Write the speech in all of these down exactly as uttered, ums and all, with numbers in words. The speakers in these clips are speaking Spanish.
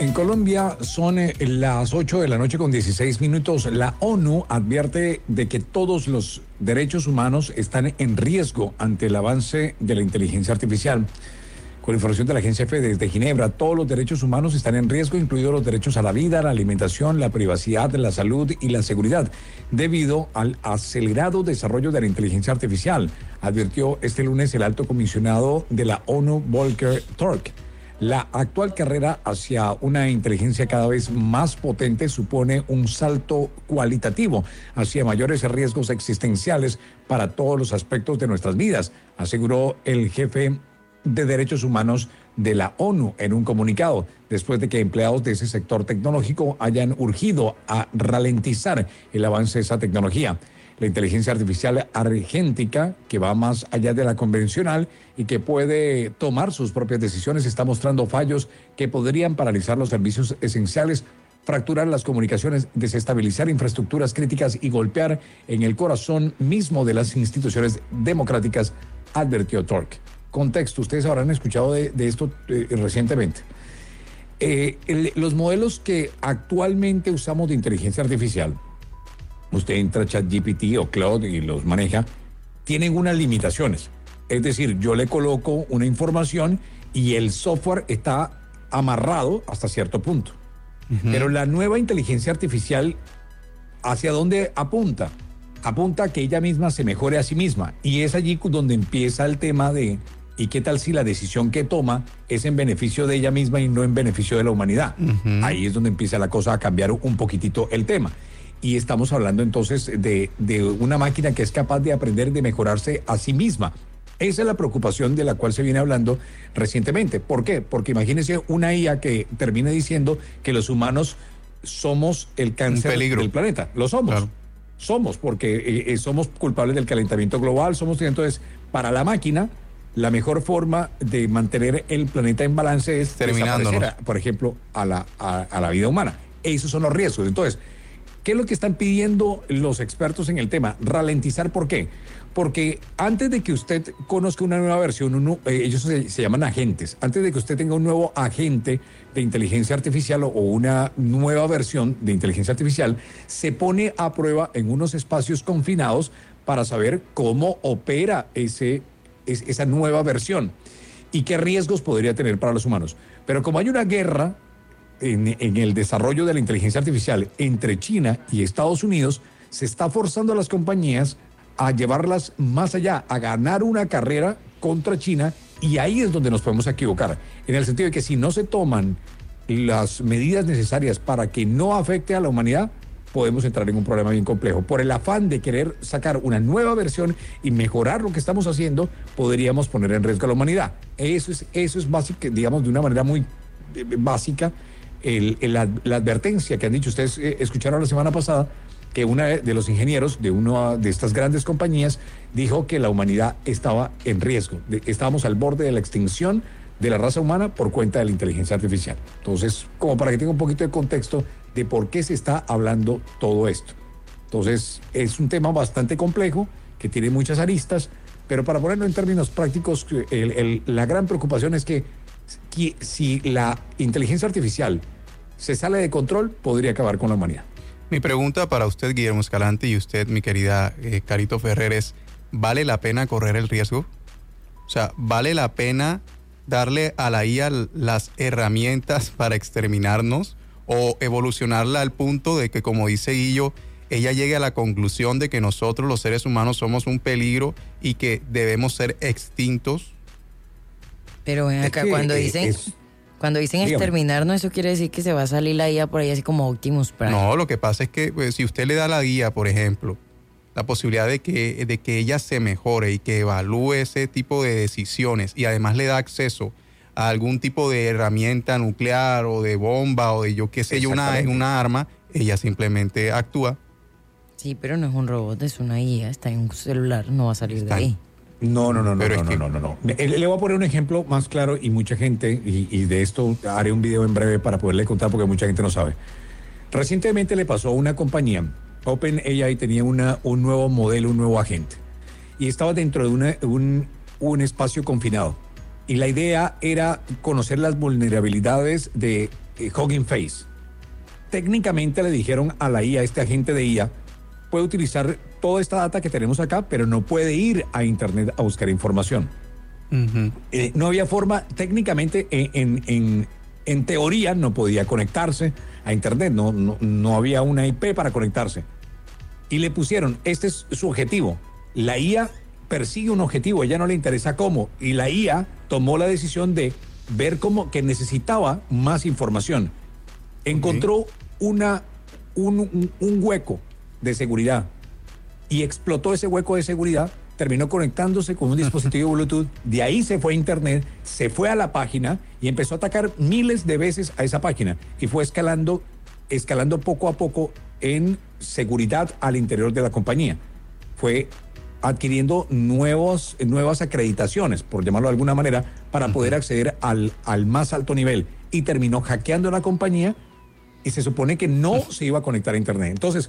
En Colombia son eh, las ocho de la noche con dieciséis minutos. La ONU advierte de que todos los derechos humanos están en riesgo ante el avance de la inteligencia artificial. Con información de la agencia EFE desde Ginebra, todos los derechos humanos están en riesgo, incluidos los derechos a la vida, la alimentación, la privacidad, la salud y la seguridad, debido al acelerado desarrollo de la inteligencia artificial, advirtió este lunes el alto comisionado de la ONU, Volker Turk. La actual carrera hacia una inteligencia cada vez más potente supone un salto cualitativo hacia mayores riesgos existenciales para todos los aspectos de nuestras vidas, aseguró el jefe de Derechos Humanos de la ONU en un comunicado, después de que empleados de ese sector tecnológico hayan urgido a ralentizar el avance de esa tecnología. La inteligencia artificial argéntica, que va más allá de la convencional y que puede tomar sus propias decisiones, está mostrando fallos que podrían paralizar los servicios esenciales, fracturar las comunicaciones, desestabilizar infraestructuras críticas y golpear en el corazón mismo de las instituciones democráticas, advirtió Turk. Contexto, ustedes habrán escuchado de, de esto eh, recientemente. Eh, el, los modelos que actualmente usamos de inteligencia artificial, usted entra a ChatGPT o Claude y los maneja, tienen unas limitaciones. Es decir, yo le coloco una información y el software está amarrado hasta cierto punto. Uh-huh. Pero la nueva inteligencia artificial, ¿hacia dónde apunta? Apunta a que ella misma se mejore a sí misma. Y es allí donde empieza el tema de ¿y qué tal si la decisión que toma es en beneficio de ella misma y no en beneficio de la humanidad? Uh-huh. Ahí es donde empieza la cosa a cambiar un poquitito el tema. Y estamos hablando entonces de, de una máquina que es capaz de aprender, de mejorarse a sí misma. Esa es la preocupación de la cual se viene hablando recientemente. ¿Por qué? Porque imagínense una I A que termine diciendo que los humanos somos el cáncer del planeta. Lo somos. Claro. Somos, porque eh, somos culpables del calentamiento global. Somos, entonces, para la máquina, la mejor forma de mantener el planeta en balance es desaparecer, por ejemplo, a la, a, a la vida humana. Esos son los riesgos. Entonces, ¿qué es lo que están pidiendo los expertos en el tema? Ralentizar, ¿por qué? Porque antes de que usted conozca una nueva versión, uno, eh, ellos se, se llaman agentes, antes de que usted tenga un nuevo agente de inteligencia artificial o, o una nueva versión de inteligencia artificial, se pone a prueba en unos espacios confinados para saber cómo opera ese, es, esa nueva versión y qué riesgos podría tener para los humanos. Pero como hay una guerra En, en el desarrollo de la inteligencia artificial entre China y Estados Unidos, se está forzando a las compañías a llevarlas más allá, a ganar una carrera contra China, y ahí es donde nos podemos equivocar, en el sentido de que si no se toman las medidas necesarias para que no afecte a la humanidad, podemos entrar en un problema bien complejo. Por el afán de querer sacar una nueva versión y mejorar lo que estamos haciendo, podríamos poner en riesgo a la humanidad. Eso es, eso es básico, digamos, de una manera muy eh, básica, El, el, la, la advertencia que han dicho. Ustedes eh, escucharon la semana pasada que uno de los ingenieros de una de estas grandes compañías dijo que la humanidad estaba en riesgo, de, estábamos al borde de la extinción de la raza humana por cuenta de la inteligencia artificial. Entonces, como para que tenga un poquito de contexto de por qué se está hablando todo esto. Entonces, es un tema bastante complejo, que tiene muchas aristas, pero para ponerlo en términos prácticos, el, el, la gran preocupación es que que si la inteligencia artificial se sale de control, podría acabar con la humanidad. Mi pregunta para usted, Guillermo Escalante, y usted, mi querida eh, Carito Ferrer, es, ¿vale la pena correr el riesgo? O sea, ¿vale la pena darle a la I A las herramientas para exterminarnos o evolucionarla al punto de que, como dice Guillo, ella llegue a la conclusión de que nosotros, los seres humanos, somos un peligro y que debemos ser extintos? Pero ven acá, es que, cuando dicen es, cuando dicen exterminarnos, eso quiere decir que se va a salir la I A por ahí así como Optimus Prime. No, lo que pasa es que pues, si usted le da a la I A, por ejemplo, la posibilidad de que, de que ella se mejore y que evalúe ese tipo de decisiones y además le da acceso a algún tipo de herramienta nuclear o de bomba o de yo qué sé yo, una, una arma, ella simplemente actúa. Sí, pero no es un robot, es una I A, está en un celular, no va a salir está de ahí. No, no, no, no, Pero no, es que... no, no, no, no. Le voy a poner un ejemplo más claro y mucha gente, y, y de esto haré un video en breve para poderle contar porque mucha gente no sabe. Recientemente le pasó a una compañía, OpenAI tenía una, un nuevo modelo, un nuevo agente, y estaba dentro de una, un, un espacio confinado. Y la idea era conocer las vulnerabilidades de eh, Hugging Face. Técnicamente le dijeron a la I A, este agente de I A, puede utilizar toda esta data que tenemos acá, pero no puede ir a Internet a buscar información. Uh-huh. Eh, no había forma, técnicamente, en, en, en, en teoría, no podía conectarse a Internet, no, no, no había una I P para conectarse. Y le pusieron, este es su objetivo. La I A persigue un objetivo, a ella no le interesa cómo, y la I A tomó la decisión de ver cómo que necesitaba más información. Encontró okay. una, un, un, un hueco de seguridad y explotó ese hueco de seguridad, terminó conectándose con un dispositivo Bluetooth, de ahí se fue a Internet, se fue a la página y empezó a atacar miles de veces a esa página y fue escalando, escalando poco a poco en seguridad al interior de la compañía. Fue adquiriendo nuevos, nuevas acreditaciones, por llamarlo de alguna manera, para uh-huh. poder acceder al, al más alto nivel y terminó hackeando la compañía y se supone que no uh-huh. se iba a conectar a Internet. Entonces,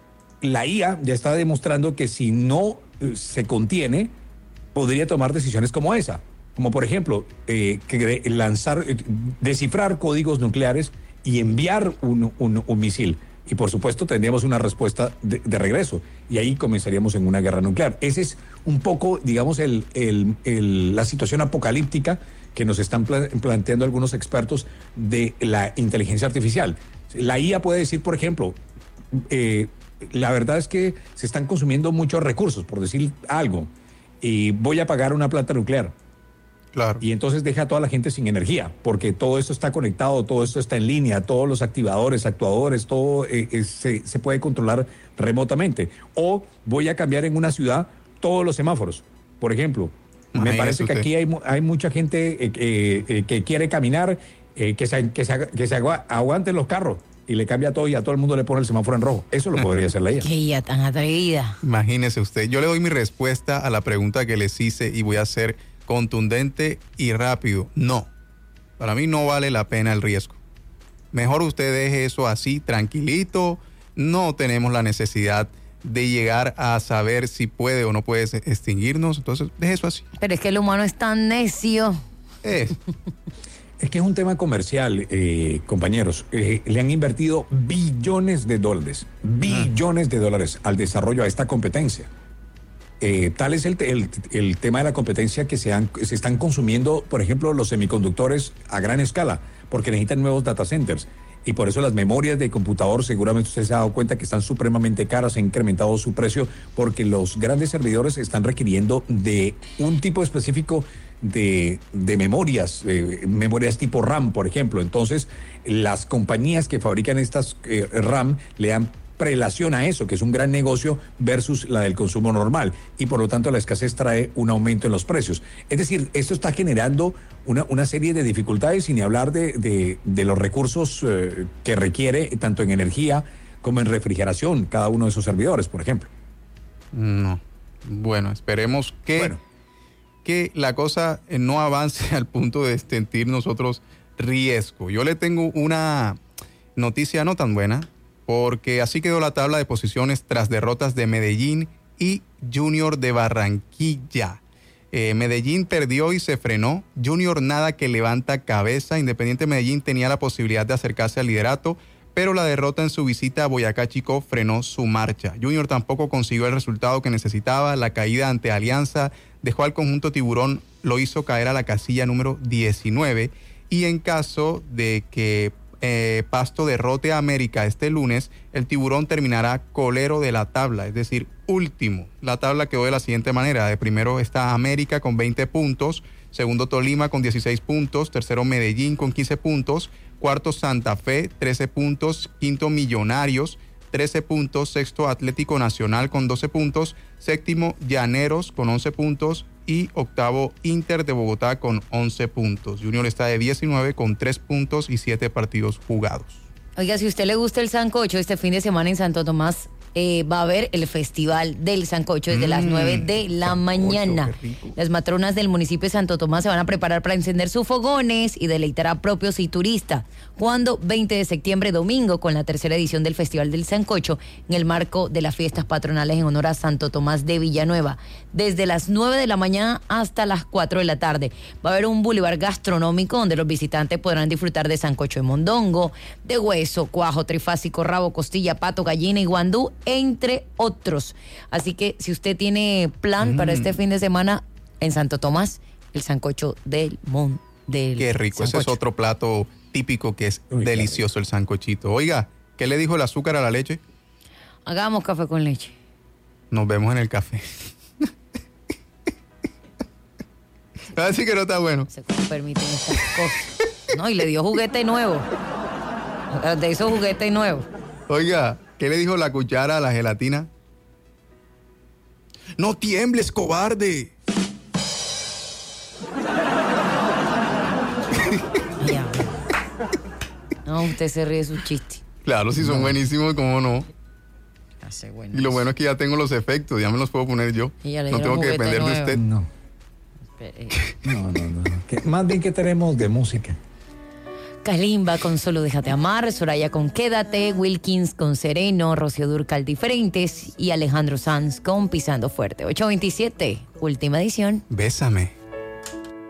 la I A ya está demostrando que si no eh, se contiene, podría tomar decisiones como esa. Como por ejemplo, eh, que lanzar, eh, descifrar códigos nucleares y enviar un, un, un misil. Y por supuesto tendríamos una respuesta de, de regreso. Y ahí comenzaríamos en una guerra nuclear. Ese es un poco, digamos, el, el, el, la situación apocalíptica que nos están pla- planteando algunos expertos de la inteligencia artificial. La I A puede decir, por ejemplo, eh, la verdad es que se están consumiendo muchos recursos, por decir algo, y voy a apagar una planta nuclear. Claro. Y entonces deja a toda la gente sin energía, porque todo esto está conectado, todo esto está en línea, todos los activadores, actuadores, todo eh, eh, se, se puede controlar remotamente. O voy a cambiar en una ciudad todos los semáforos, por ejemplo. Me parece que aquí hay, hay mucha gente eh, eh, eh, que quiere caminar, eh, que se, que se, que se agua, aguanten los carros. Y le cambia todo y a todo el mundo le pone el semáforo en rojo. Eso lo podría hacer la I A. Qué I A tan atrevida. Imagínese usted. Yo le doy mi respuesta a la pregunta que les hice y voy a ser contundente y rápido. No. Para mí no vale la pena el riesgo. Mejor usted deje eso así, tranquilito. No tenemos la necesidad de llegar a saber si puede o no puede extinguirnos. Entonces, deje eso así. Pero es que el humano es tan necio. Es. Es que es un tema comercial, eh, compañeros. Eh, le han invertido billones de dólares, billones de dólares al desarrollo a esta competencia. Eh, tal es el, el, el tema de la competencia que se, han, se están consumiendo, por ejemplo, los semiconductores a gran escala, porque necesitan nuevos data centers. Y por eso las memorias de computador, seguramente usted se ha dado cuenta que están supremamente caras, ha incrementado su precio, porque los grandes servidores están requiriendo de un tipo específico de, de memorias, eh, memorias tipo RAM, por ejemplo. Entonces, las compañías que fabrican estas eh, RAM le dan prelación a eso, que es un gran negocio versus la del consumo normal, y por lo tanto la escasez trae un aumento en los precios. Es decir, esto está generando una, una serie de dificultades, sin hablar de, de, de los recursos eh, que requiere, tanto en energía como en refrigeración, cada uno de esos servidores, por ejemplo. No. Bueno, esperemos que, bueno. que la cosa no avance al punto de sentir nosotros riesgo. Yo le tengo una noticia no tan buena, porque así quedó la tabla de posiciones tras derrotas de Medellín y Junior de Barranquilla. Eh, Medellín perdió y se frenó. Junior nada que levanta cabeza. Independiente Medellín tenía la posibilidad de acercarse al liderato, pero la derrota en su visita a Boyacá Chicó frenó su marcha. Junior tampoco consiguió el resultado que necesitaba. La caída ante Alianza dejó al conjunto tiburón, lo hizo caer a la casilla número diecinueve. Y en caso de que Eh, Pasto derrote a América este lunes, el tiburón terminará colero de la tabla, es decir, último. La tabla quedó de la siguiente manera: de primero está América con veinte puntos, segundo Tolima con dieciséis puntos, tercero Medellín con quince puntos, cuarto Santa Fe trece puntos, quinto Millonarios trece puntos, sexto Atlético Nacional con doce puntos, séptimo Llaneros con once puntos y octavo Inter de Bogotá con once puntos. Junior está de diecinueve con tres puntos y siete partidos jugados. Oiga, si a usted le gusta el sancocho, este fin de semana en Santo Tomás eh, va a haber el Festival del Sancocho desde mm, las nueve de la sancocho, mañana. Las matronas del municipio de Santo Tomás se van a preparar para encender sus fogones y deleitar a propios y turistas. Cuando veinte de septiembre, domingo, con la tercera edición del Festival del Sancocho, en el marco de las fiestas patronales en honor a Santo Tomás de Villanueva, desde las nueve de la mañana hasta las cuatro de la tarde. Va a haber un bulevar gastronómico donde los visitantes podrán disfrutar de sancocho de mondongo, de hueso, cuajo, trifásico, rabo, costilla, pato, gallina y guandú, entre otros. Así que si usted tiene plan mm. para este fin de semana en Santo Tomás, el sancocho del mon del Qué rico, sancocho. Ese es otro plato típico que es Uy, delicioso, claro. El sancochito. Oiga, ¿qué le dijo el azúcar a la leche? Hagamos café con leche. Nos vemos en el café. Así que no está bueno. Se permiten estas cosas. No, y le dio juguete nuevo. De esos juguetes nuevos. Oiga, ¿qué le dijo la cuchara a la gelatina? No tiembles, cobarde. Ya. No, usted se ríe de su chiste. Claro, si son no. buenísimos, ¿cómo no? Hace bueno. Y lo bueno es que ya tengo los efectos, ya me los puedo poner yo. No tengo que depender nuevo. de usted. No. No, no, no. Que, más bien que tenemos de música. Kalimba con Solo Déjate Amar, Soraya con Quédate, Wilkins con Sereno, Rocío Dúrcal Diferentes y Alejandro Sanz con Pisando Fuerte. ocho veintisiete, última edición. Bésame.